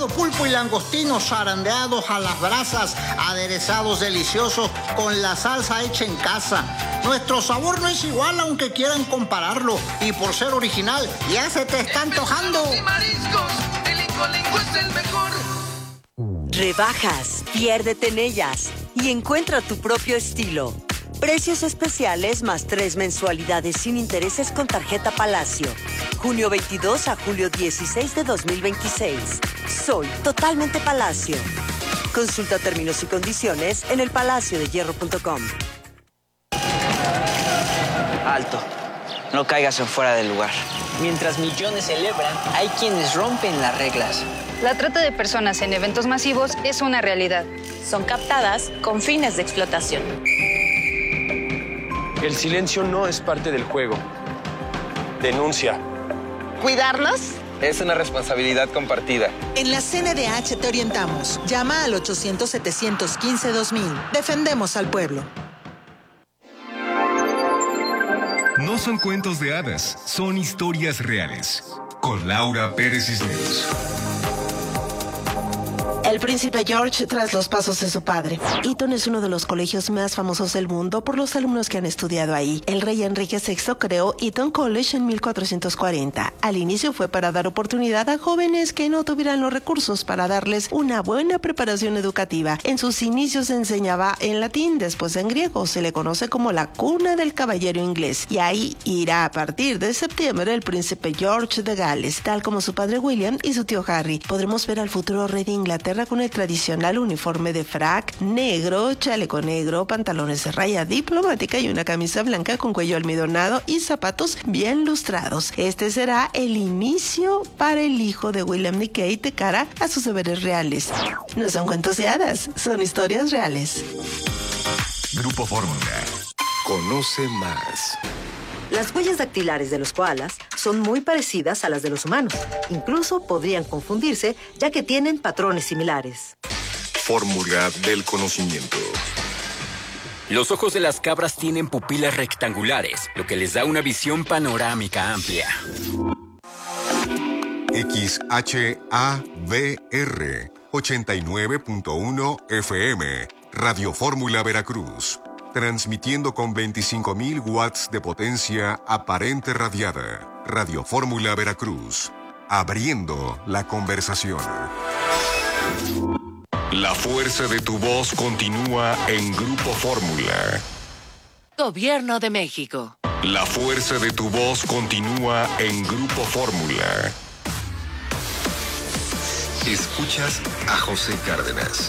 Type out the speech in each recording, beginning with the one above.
pescado, pulpo y langostinos zarandeados a las brasas, aderezados deliciosos con la salsa hecha en casa. Nuestro sabor no es igual aunque quieran compararlo, y por ser original ya se te está antojando. Y mariscos, el Incolinco es el mejor. Rebajas, piérdete en ellas y encuentra tu propio estilo. Precios especiales más 3 mensualidades sin intereses con tarjeta Palacio. Junio 22 a julio 16 de 2026. Soy totalmente Palacio. Consulta términos y condiciones en elpalaciodehierro.com. Alto. No caigas en fuera del lugar. Mientras millones celebran, hay quienes rompen las reglas. La trata de personas en eventos masivos es una realidad. Son captadas con fines de explotación. El silencio no es parte del juego. Denuncia. ¿Cuidarnos? Es una responsabilidad compartida. En la CNDH te orientamos. Llama al 800-715-2000. Defendemos al pueblo. No son cuentos de hadas, son historias reales. Con Laura Pérez Cisneros. El príncipe George tras los pasos de su padre. Eton es uno de los colegios más famosos del mundo por los alumnos que han estudiado ahí. El rey Enrique VI creó Eton College en 1440. Al inicio fue para dar oportunidad a jóvenes que no tuvieran los recursos para darles una buena preparación educativa. En sus inicios se enseñaba en latín, después en griego. Se le conoce como la cuna del caballero inglés. Y ahí irá a partir de septiembre el príncipe George de Gales, tal como su padre William y su tío Harry. Podremos ver al futuro rey de Inglaterra con el tradicional uniforme de frac negro, chaleco negro, pantalones de raya diplomática y una camisa blanca con cuello almidonado y zapatos bien lustrados. Este será el inicio para el hijo de William y Kate de cara a sus deberes reales. No son cuentos de hadas, son historias reales. Grupo Fórmula. Conoce más. Las huellas dactilares de los koalas son muy parecidas a las de los humanos. Incluso podrían confundirse, ya que tienen patrones similares. Fórmula del conocimiento. Los ojos de las cabras tienen pupilas rectangulares, lo que les da una visión panorámica amplia. XHAVR 89.1 FM, Radio Fórmula Veracruz. Transmitiendo con 25.000 watts de potencia aparente radiada. Radio Fórmula Veracruz. Abriendo la conversación. La fuerza de tu voz continúa en Grupo Fórmula. Gobierno de México. La fuerza de tu voz continúa en Grupo Fórmula. Escuchas a José Cárdenas.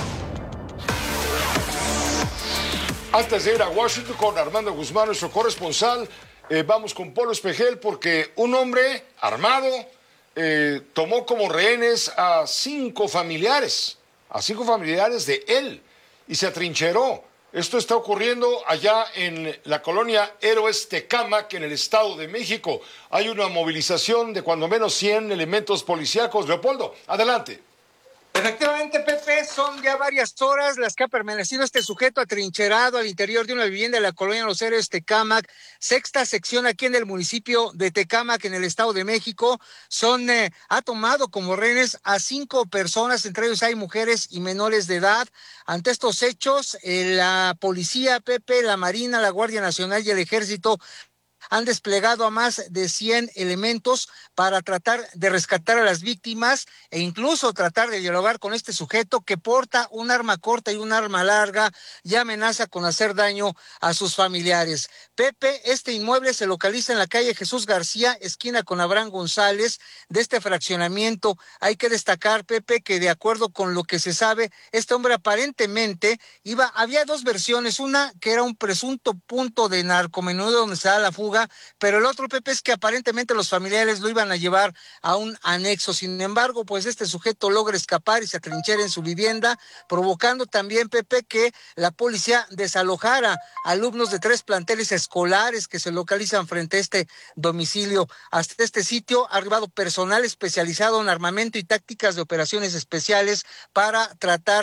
Antes de ir a Washington con Armando Guzmán, nuestro corresponsal, vamos con Polo Espejel porque un hombre armado tomó como rehenes a 5 familiares de él y se atrincheró. Esto está ocurriendo allá en la colonia Héroes Tecámac, en el Estado de México. Hay una movilización de cuando menos 100 elementos policíacos. Leopoldo, adelante. Efectivamente, Pepe, son ya varias horas las que ha permanecido este sujeto atrincherado al interior de una vivienda de la colonia Los Héroes Tecámac, sexta sección aquí en el municipio de Tecámac, en el Estado de México. Ha tomado como rehenes a 5 personas, entre ellos hay mujeres y menores de edad. Ante estos hechos, la policía, Pepe, la Marina, la Guardia Nacional y el Ejército han desplegado a más de 100 elementos para tratar de rescatar a las víctimas e incluso tratar de dialogar con este sujeto que porta un arma corta y un arma larga y amenaza con hacer daño a sus familiares. Pepe, este inmueble se localiza en la calle Jesús García, esquina con Abraham González, de este fraccionamiento. Hay que destacar, Pepe, que de acuerdo con lo que se sabe, este hombre aparentemente había 2 versiones, una que era un presunto punto de narcomenudeo donde se da la fuga, pero el otro, Pepe, es que aparentemente los familiares lo iban a llevar a un anexo. Sin embargo, pues este sujeto logra escapar y se atrinchera en su vivienda, provocando también, Pepe, que la policía desalojara alumnos de 3 planteles escolares que se localizan frente a este domicilio. Hasta este sitio ha arribado personal especializado en armamento y tácticas de operaciones especiales para tratar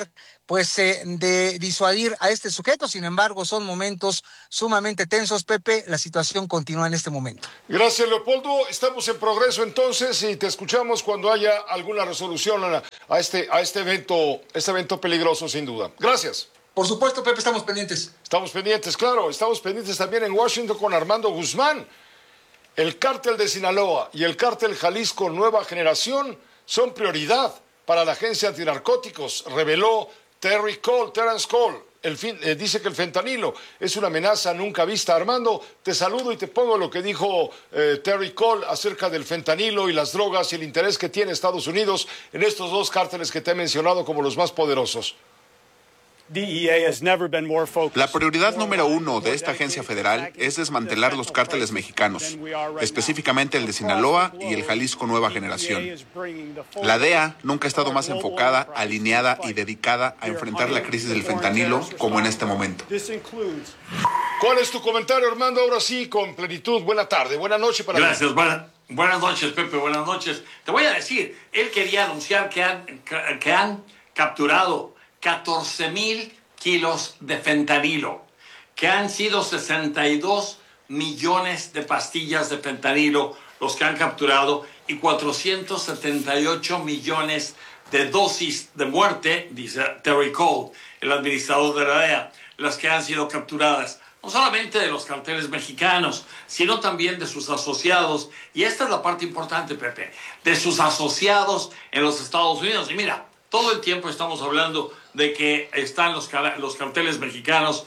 de disuadir a este sujeto. Sin embargo, son momentos sumamente tensos, Pepe. La situación continúa en este momento. Gracias, Leopoldo. Estamos en progreso entonces y te escuchamos cuando haya alguna resolución a este evento peligroso, sin duda. Gracias. Por supuesto, Pepe, estamos pendientes. Estamos pendientes, claro. Estamos pendientes también en Washington con Armando Guzmán. El cártel de Sinaloa y el cártel Jalisco Nueva Generación son prioridad para la agencia antinarcóticos, reveló Terrence Cole. Dice que el fentanilo es una amenaza nunca vista. Armando, te saludo y te pongo lo que dijo Terry Cole acerca del fentanilo y las drogas y el interés que tiene Estados Unidos en estos dos cárteles que te he mencionado como los más poderosos. La prioridad número 1 de esta agencia federal es desmantelar los cárteles mexicanos, específicamente el de Sinaloa y el Jalisco Nueva Generación. La DEA nunca ha estado más enfocada, alineada y dedicada a enfrentar la crisis del fentanilo como en este momento. ¿Cuál es tu comentario, Armando? Ahora sí, con plenitud. Buena tarde, buena noche para Gracias, buenas noches, Pepe, buenas noches. Te voy a decir, él quería anunciar que han capturado 14,000 kilos de fentanilo, que han sido 62 millones de pastillas de fentanilo los que han capturado y 478 millones de dosis de muerte, dice Terry Cole, el administrador de la DEA, las que han sido capturadas, no solamente de los carteles mexicanos, sino también de sus asociados, y esta es la parte importante, Pepe, de sus asociados en los Estados Unidos. Y mira, todo el tiempo estamos hablando de que están los carteles mexicanos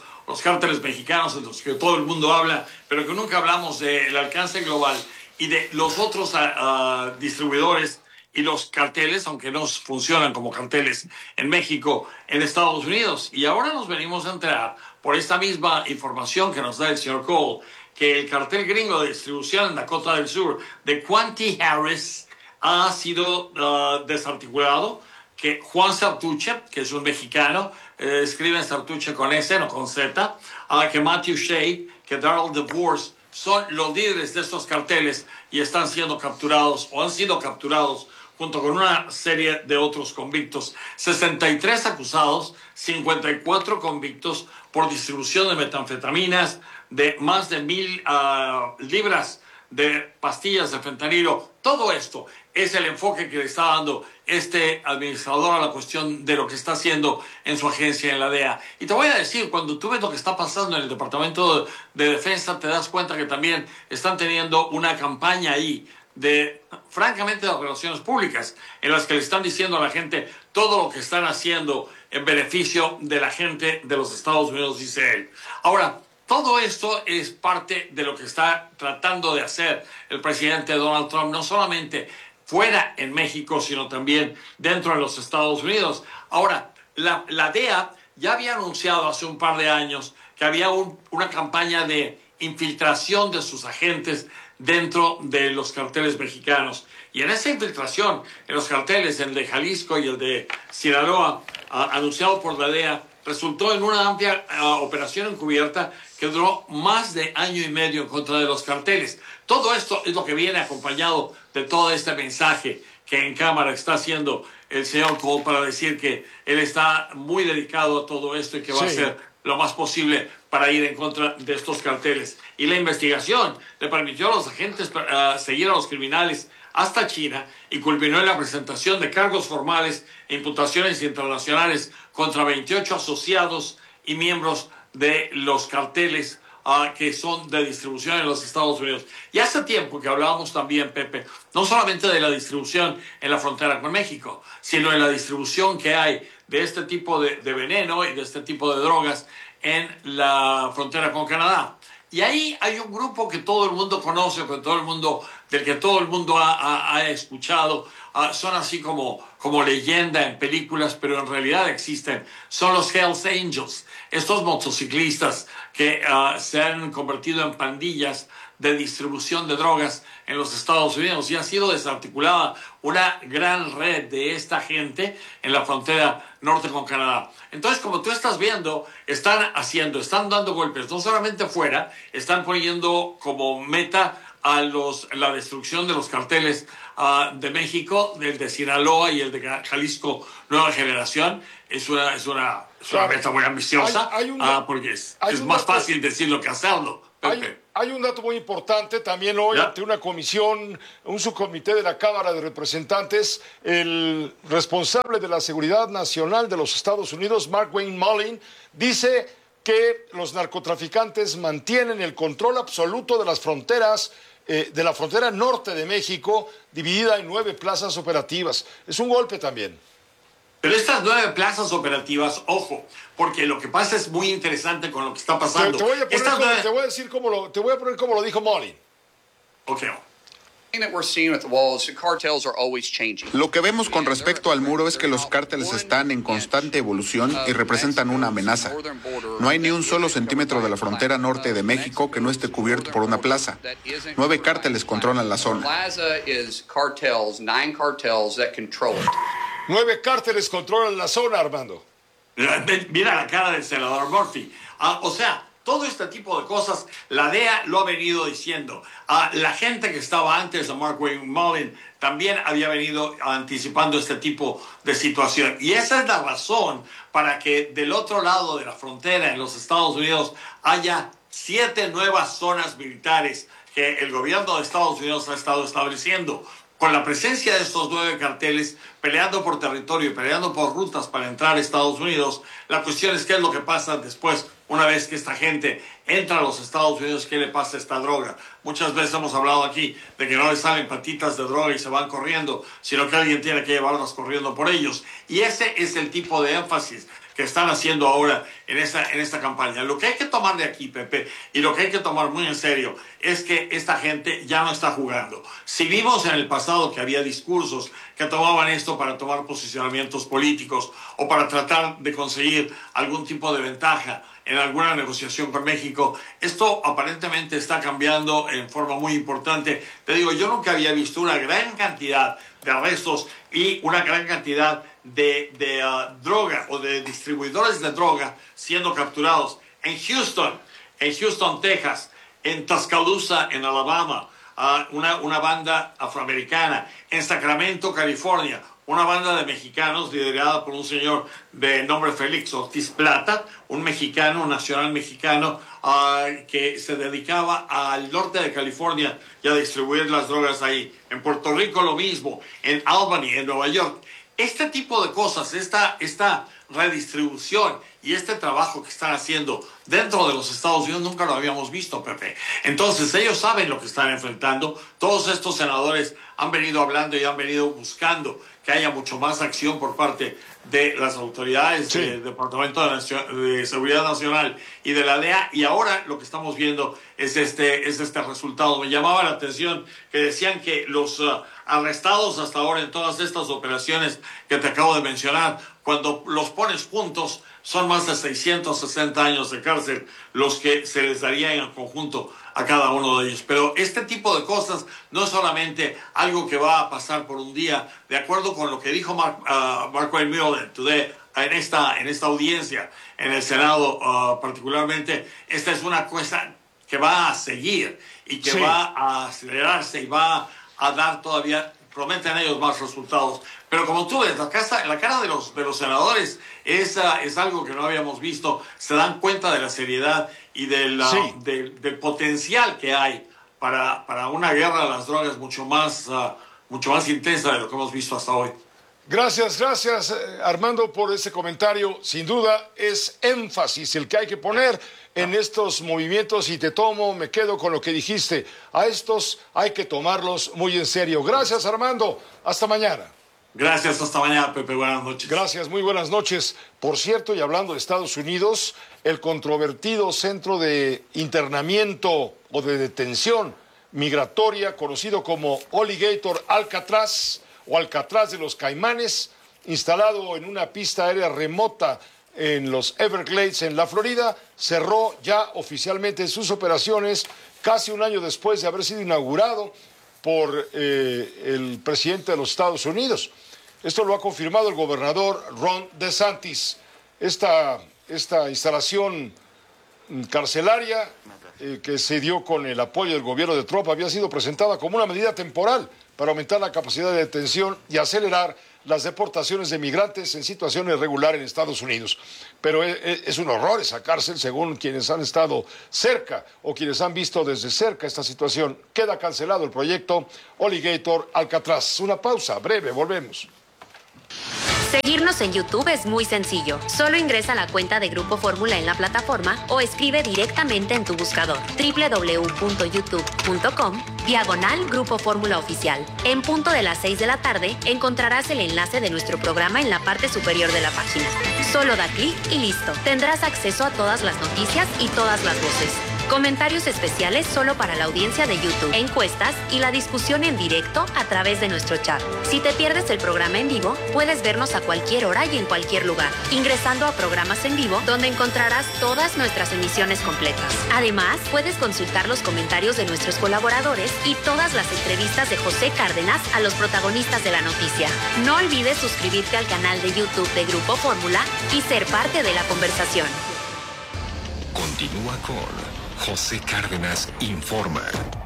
de los que todo el mundo habla, pero que nunca hablamos del alcance global y de los otros distribuidores y los carteles, aunque no funcionan como carteles en México, en Estados Unidos. Y ahora nos venimos a enterar, por esta misma información que nos da el señor Cole, que el cartel gringo de distribución en Dakota del Sur de Quanti Harris ha sido desarticulado, que Juan Sartuche, que es un mexicano, escriben Sartuche con S, no con Z, que Matthew Shea, que Darrell DeVos, son los líderes de estos carteles y están siendo capturados o han sido capturados junto con una serie de otros convictos. 63 acusados, 54 convictos por distribución de metanfetaminas, de más de 1,000 libras de pastillas de fentanilo. Todo esto es el enfoque que le está dando este administrador a la cuestión de lo que está haciendo en su agencia en la DEA. Y te voy a decir, cuando tú ves lo que está pasando en el Departamento de Defensa, te das cuenta que también están teniendo una campaña ahí francamente, de relaciones públicas, en las que le están diciendo a la gente todo lo que están haciendo en beneficio de la gente de los Estados Unidos, dice él. Ahora, todo esto es parte de lo que está tratando de hacer el presidente Donald Trump, no solamente fuera en México, sino también dentro de los Estados Unidos. Ahora, la DEA ya había anunciado hace un par de años que había una campaña de infiltración de sus agentes dentro de los carteles mexicanos. Y en esa infiltración, en los carteles, el de Jalisco y el de Sinaloa, anunciado por la DEA, resultó en una amplia operación encubierta que duró más de 1 año y medio en contra de los carteles. Todo esto es lo que viene acompañado de todo este mensaje que en cámara está haciendo el señor Cole para decir que él está muy dedicado a todo esto y que va a hacer lo más posible para ir en contra de estos carteles. Y la investigación le permitió a los agentes seguir a los criminales hasta China y culminó en la presentación de cargos formales e imputaciones internacionales contra 28 asociados y miembros de los carteles que son de distribución en los Estados Unidos. Y hace tiempo que hablábamos también, Pepe, no solamente de la distribución en la frontera con México, sino en la distribución que hay de este tipo de veneno y de este tipo de drogas en la frontera con Canadá. Y ahí hay un grupo que todo el mundo conoce, del que todo el mundo ha escuchado. Son así como leyenda en películas, pero en realidad existen. Son los Hells Angels, estos motociclistas que se han convertido en pandillas de distribución de drogas en los Estados Unidos. Y ha sido desarticulada una gran red de esta gente en la frontera norte con Canadá. Entonces, como tú estás viendo, están dando golpes, no solamente fuera, están poniendo como meta la destrucción de los carteles de México, el de Sinaloa y el de Jalisco Nueva Generación. Es una meta muy ambiciosa, porque es más fácil decirlo que hacerlo. Hay un dato muy importante también hoy ante una comisión, un subcomité de la Cámara de Representantes. El responsable de la Seguridad Nacional de los Estados Unidos, Markwayne Mullin, dice que los narcotraficantes mantienen el control absoluto de las fronteras, de la frontera norte de México, dividida en 9 plazas operativas. Es un golpe también. Pero estas 9 plazas operativas, ojo, porque lo que pasa es muy interesante con lo que está pasando. Te voy a poner como lo dijo Mullin. Okay. Lo que vemos con respecto al muro es que los cárteles están en constante evolución y representan una amenaza. No hay ni un solo centímetro de la frontera norte de México que no esté cubierto por una plaza. 9 cárteles controlan la zona. 9 cárteles controlan la zona, Armando. Mira la cara del senador Murphy. O sea, todo este tipo de cosas, la DEA lo ha venido diciendo. La gente que estaba antes de Markwayne Mullin también había venido anticipando este tipo de situación. Y esa es la razón para que del otro lado de la frontera en los Estados Unidos haya 7 nuevas zonas militares que el gobierno de Estados Unidos ha estado estableciendo. Con la presencia de estos 9 carteles peleando por territorio y peleando por rutas para entrar a Estados Unidos, la cuestión es qué es lo que pasa después, una vez que esta gente entra a los Estados Unidos, qué le pasa a esta droga. Muchas veces hemos hablado aquí de que no les salen patitas de droga y se van corriendo, sino que alguien tiene que llevarlas corriendo por ellos. Y ese es el tipo de énfasis que están haciendo ahora en esta campaña. Lo que hay que tomar de aquí, Pepe, y lo que hay que tomar muy en serio, es que esta gente ya no está jugando. Si vimos en el pasado que había discursos que tomaban esto para tomar posicionamientos políticos o para tratar de conseguir algún tipo de ventaja en alguna negociación con México, esto aparentemente está cambiando en forma muy importante. Te digo, yo nunca había visto una gran cantidad de arrestos y una gran cantidad de droga o de distribuidores de droga siendo capturados en Houston, Texas, en Tuscaloosa, en Alabama, una banda afroamericana, en Sacramento, California, una banda de mexicanos liderada por un señor de nombre Félix Ortiz Plata, un mexicano, un nacional mexicano que se dedicaba al norte de California y a distribuir las drogas ahí. En Puerto Rico lo mismo, en Albany, en Nueva York. Este tipo de cosas, esta redistribución y este trabajo que están haciendo dentro de los Estados Unidos nunca lo habíamos visto, Pepe. Entonces ellos saben lo que están enfrentando. Todos estos senadores han venido hablando y han venido buscando que haya mucho más acción por parte de las autoridades del Departamento de Seguridad Nacional y de la DEA, y ahora lo que estamos viendo es este resultado. Me llamaba la atención que decían que los arrestados hasta ahora en todas estas operaciones que te acabo de mencionar, cuando los pones juntos, son más de 660 años de cárcel los que se les daría en el conjunto a cada uno de ellos. Pero este tipo de cosas no es solamente algo que va a pasar por un día. De acuerdo con lo que dijo Markwayne Mullin today, en esta audiencia en el Senado particularmente, esta es una cosa que va a seguir y que va a acelerarse y va a dar todavía, prometen ellos, más resultados. Pero como tú ves, la cara de los senadores es algo que no habíamos visto. Se dan cuenta de la seriedad y del potencial que hay para una guerra de las drogas mucho más intensa de lo que hemos visto hasta hoy. Gracias, Armando, por ese comentario. Sin duda es énfasis el que hay que poner en estos movimientos, y me quedo con lo que dijiste. A estos hay que tomarlos muy en serio. Gracias, Armando. Hasta mañana. Gracias, hasta mañana, Pepe. Buenas noches. Gracias, muy buenas noches. Por cierto, y hablando de Estados Unidos, el controvertido centro de internamiento o de detención migratoria, conocido como Alligator Alcatraz o Alcatraz de los Caimanes, instalado en una pista aérea remota en los Everglades, en la Florida, cerró ya oficialmente sus operaciones casi un año después de haber sido inaugurado por el presidente de los Estados Unidos. Esto lo ha confirmado el gobernador Ron DeSantis. Esta instalación carcelaria que se dio con el apoyo del gobierno de Trump había sido presentada como una medida temporal para aumentar la capacidad de detención y acelerar las deportaciones de migrantes en situación irregular en Estados Unidos. Pero es un horror esa cárcel, según quienes han estado cerca o quienes han visto desde cerca esta situación. Queda cancelado el proyecto Alligator Alcatraz. Una pausa breve, volvemos. Seguirnos en YouTube es muy sencillo. Solo ingresa a la cuenta de Grupo Fórmula en la plataforma o escribe directamente en tu buscador www.youtube.com/Grupo Fórmula Oficial. En punto de las 6 de la tarde encontrarás el enlace de nuestro programa en la parte superior de la página. Solo da clic y listo. Tendrás acceso a todas las noticias y todas las voces. Comentarios especiales solo para la audiencia de YouTube, encuestas y la discusión en directo a través de nuestro chat. Si te pierdes el programa en vivo, puedes vernos a cualquier hora y en cualquier lugar, ingresando a programas en vivo donde encontrarás todas nuestras emisiones completas. Además, puedes consultar los comentarios de nuestros colaboradores y todas las entrevistas de José Cárdenas a los protagonistas de la noticia. No olvides suscribirte al canal de YouTube de Grupo Fórmula y ser parte de la conversación. Continúa con José Cárdenas Informa.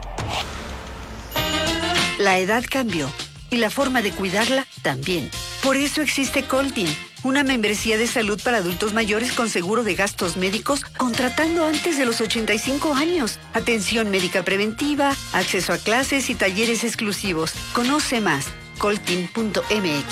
La edad cambió y la forma de cuidarla también. Por eso existe Coltin, una membresía de salud para adultos mayores con seguro de gastos médicos contratando antes de los 85 años. Atención médica preventiva, acceso a clases y talleres exclusivos. Conoce más, coltin.mx.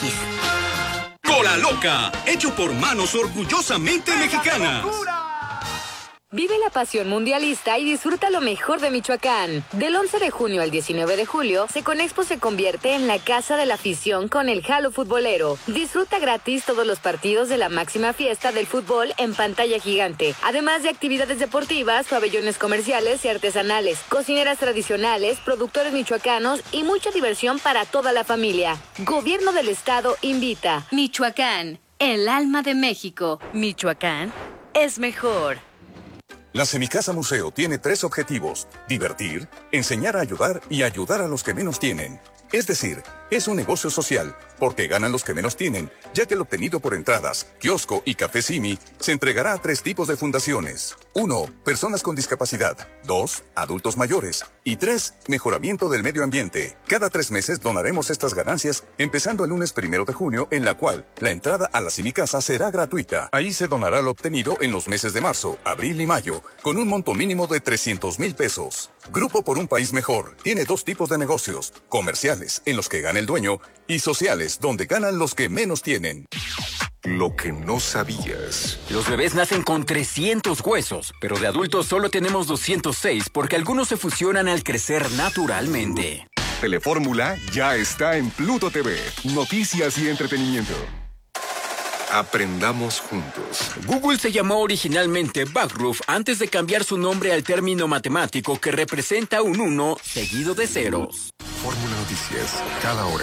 Cola Loca, hecho por manos orgullosamente mexicanas. Vive la pasión mundialista y disfruta lo mejor de Michoacán. Del 11 de junio al 19 de julio, Seconexpo se convierte en la casa de la afición con el Jalo Futbolero. Disfruta gratis todos los partidos de la máxima fiesta del fútbol en pantalla gigante, además de actividades deportivas, pabellones comerciales y artesanales, cocineras tradicionales, productores michoacanos y mucha diversión para toda la familia. Gobierno del Estado invita. Michoacán, el alma de México. Michoacán es mejor. La Semicasa Museo tiene 3 objetivos: divertir, enseñar a ayudar y ayudar a los que menos tienen. Es decir, es un negocio social, porque ganan los que menos tienen, ya que el obtenido por entradas, kiosco y café Simi se entregará a 3 tipos de fundaciones. 1. Personas con discapacidad. 2. Adultos mayores. Y 3. Mejoramiento del medio ambiente. Cada 3 meses donaremos estas ganancias, empezando el lunes 1 de junio, en la cual la entrada a la Semicasa será gratuita. Ahí se donará lo obtenido en los meses de marzo, abril y mayo, con un monto mínimo de 300,000 pesos. Grupo por un País Mejor tiene 2 tipos de negocios: comerciales, en los que gana el dueño, y sociales, donde ganan los que menos tienen. Lo que no sabías. Los bebés nacen con 300 huesos, pero de adultos solo tenemos 206 porque algunos se fusionan al crecer naturalmente. Telefórmula ya está en Pluto TV. Noticias y entretenimiento. Aprendamos juntos. Google se llamó originalmente Backroof antes de cambiar su nombre al término matemático que representa un 1 seguido de ceros. Fórmula Noticias, cada hora.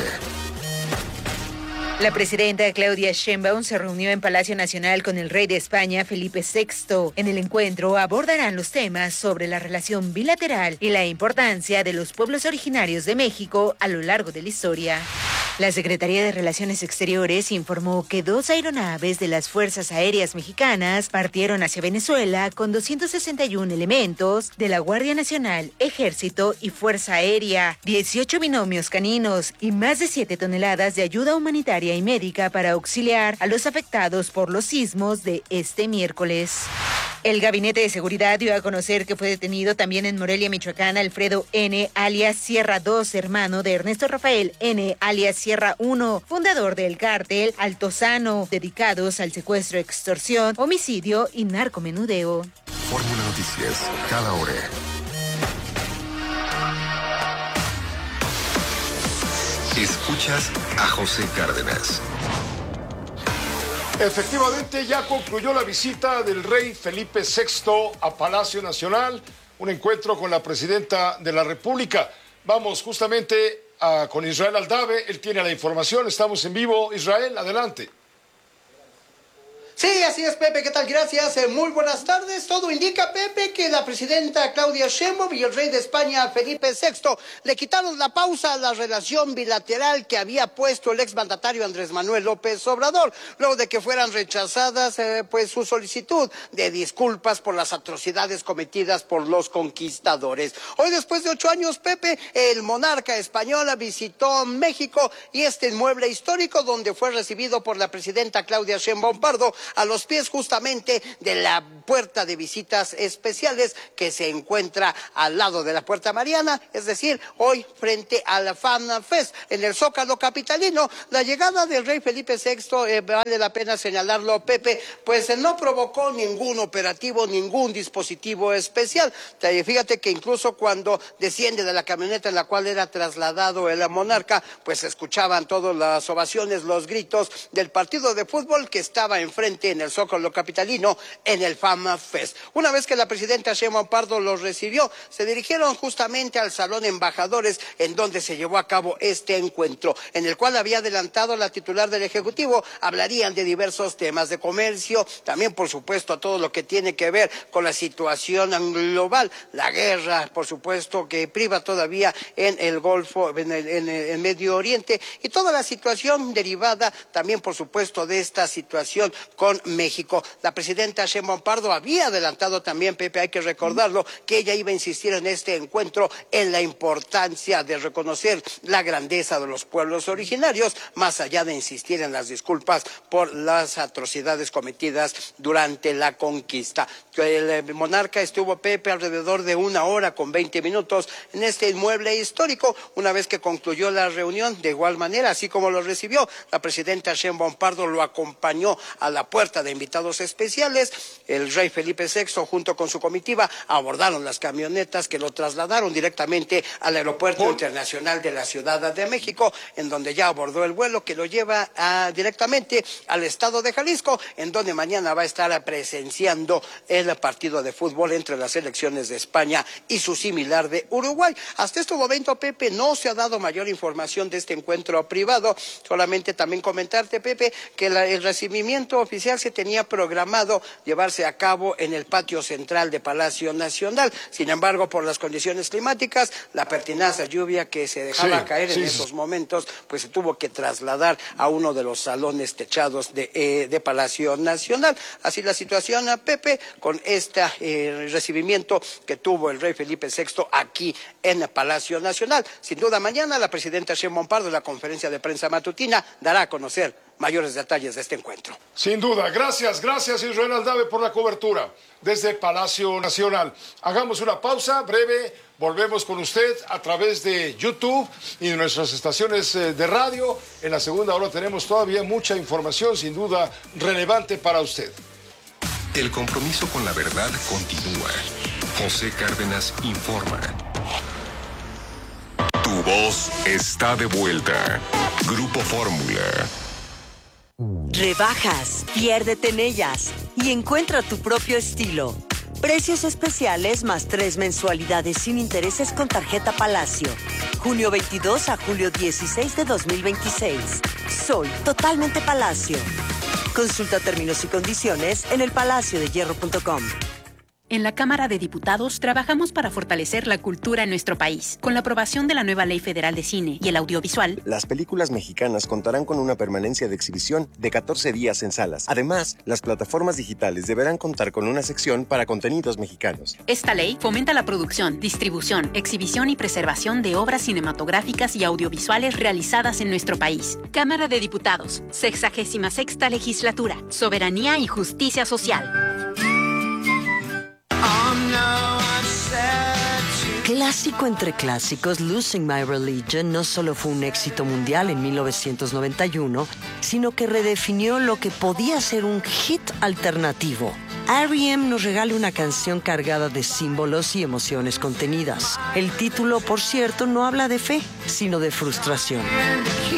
La presidenta Claudia Sheinbaum se reunió en Palacio Nacional con el rey de España, Felipe VI. En el encuentro abordarán los temas sobre la relación bilateral y la importancia de los pueblos originarios de México a lo largo de la historia. La Secretaría de Relaciones Exteriores informó que 2 aeronaves de las Fuerzas Aéreas Mexicanas partieron hacia Venezuela con 261 elementos de la Guardia Nacional, Ejército y Fuerza Aérea, 18 binomios caninos y más de 7 toneladas de ayuda humanitaria y médica para auxiliar a los afectados por los sismos de este miércoles. El Gabinete de Seguridad dio a conocer que fue detenido también en Morelia, Michoacán, Alfredo N., alias Sierra 2, hermano de Ernesto Rafael N., alias Sierra 1, fundador del cártel Altozano, dedicados al secuestro, extorsión, homicidio y narcomenudeo. Fórmula Noticias, cada hora. Escuchas a José Cárdenas. Efectivamente, ya concluyó la visita del rey Felipe VI a Palacio Nacional, un encuentro con la presidenta de la República. Vamos justamente con Israel Aldave, él tiene la información, estamos en vivo. Israel, adelante. Sí, así es, Pepe. ¿Qué tal? Gracias. Muy buenas tardes. Todo indica, Pepe, que la presidenta Claudia Sheinbaum y el rey de España, Felipe VI, le quitaron la pausa a la relación bilateral que había puesto el exmandatario Andrés Manuel López Obrador, luego de que fueran rechazadas pues su solicitud de disculpas por las atrocidades cometidas por los conquistadores. Hoy, después de 8 años, Pepe, el monarca español visitó México y este inmueble histórico donde fue recibido por la presidenta Claudia Sheinbaum Pardo a los pies justamente de la puerta de visitas especiales que se encuentra al lado de la Puerta Mariana, es decir, hoy frente a la Fan Fest en el Zócalo capitalino. La llegada del rey Felipe VI, vale la pena señalarlo, Pepe, pues no provocó ningún operativo, ningún dispositivo especial. Fíjate que incluso cuando desciende de la camioneta en la cual era trasladado el monarca, pues se escuchaban todas las ovaciones, los gritos del partido de fútbol que estaba enfrente en el Zócalo capitalino en el Fama Fest. Una vez que la presidenta Sheinbaum Pardo los recibió, se dirigieron justamente al Salón Embajadores, en donde se llevó a cabo este encuentro, en el cual había adelantado la titular del Ejecutivo. Hablarían de diversos temas de comercio, también por supuesto todo lo que tiene que ver con la situación global, la guerra, por supuesto, que priva todavía en el Golfo, en el Medio Oriente, y toda la situación derivada también, por supuesto, de esta situación con México. La presidenta Sheinbaum Pardo había adelantado también, Pepe, hay que recordarlo, que ella iba a insistir en este encuentro en la importancia de reconocer la grandeza de los pueblos originarios, más allá de insistir en las disculpas por las atrocidades cometidas durante la conquista. El monarca estuvo, Pepe, alrededor de 1 hora con 20 minutos en este inmueble histórico. Una vez que concluyó la reunión, de igual manera, así como lo recibió, la presidenta Sheinbaum Pardo lo acompañó a la puerta de invitados especiales. El rey Felipe VI, junto con su comitiva, abordaron las camionetas que lo trasladaron directamente al Aeropuerto Internacional de la Ciudad de México, en donde ya abordó el vuelo que lo lleva directamente al estado de Jalisco, en donde mañana va a estar presenciando el partido de fútbol entre las selecciones de España y su similar de Uruguay. Hasta este momento, Pepe, no se ha dado mayor información de este encuentro privado. Solamente también comentarte, Pepe, que el recibimiento oficial se tenía programado llevarse a cabo en el patio central de Palacio Nacional. Sin embargo, por las condiciones climáticas, la pertinaz lluvia que se dejaba caer en esos momentos, pues se tuvo que trasladar a uno de los salones techados de Palacio Nacional. Así la situación, Pepe, con este recibimiento que tuvo el rey Felipe VI aquí en el Palacio Nacional. Sin duda, mañana la presidenta Sheinbaum Pardo, en la conferencia de prensa matutina, dará a conocer mayores detalles de este encuentro. Sin duda. Gracias Israel Aldave por la cobertura desde Palacio Nacional. Hagamos una pausa breve, volvemos con usted a través de YouTube y de nuestras estaciones de radio. En la segunda hora tenemos todavía mucha información, sin duda relevante para usted. El compromiso con la verdad continúa. José Cárdenas informa. Tu voz está de vuelta. Grupo Fórmula. Rebajas, piérdete en ellas y encuentra tu propio estilo. Precios especiales más 3 mensualidades sin intereses con tarjeta Palacio. Junio 22 a julio 16 de 2026. Soy totalmente Palacio. Consulta términos y condiciones en elpalaciodehierro.com. En la Cámara de Diputados trabajamos para fortalecer la cultura en nuestro país. Con la aprobación de la nueva Ley Federal de Cine y el Audiovisual, las películas mexicanas contarán con una permanencia de exhibición de 14 días en salas. Además, las plataformas digitales deberán contar con una sección para contenidos mexicanos. Esta ley fomenta la producción, distribución, exhibición y preservación de obras cinematográficas y audiovisuales realizadas en nuestro país. Cámara de Diputados, 66ª Legislatura, Soberanía y Justicia Social. Clásico entre clásicos, Losing My Religion no solo fue un éxito mundial en 1991, sino que redefinió lo que podía ser un hit alternativo. R.E.M. nos regala una canción cargada de símbolos y emociones contenidas. El título, por cierto, no habla de fe, sino de frustración.